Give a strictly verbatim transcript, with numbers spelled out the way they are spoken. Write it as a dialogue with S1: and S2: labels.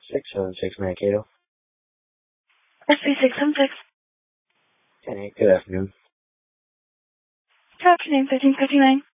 S1: six seven six Mankato.
S2: S B six seven six.
S1: Hey, good afternoon.
S2: Good afternoon, thirteen fifty-nine.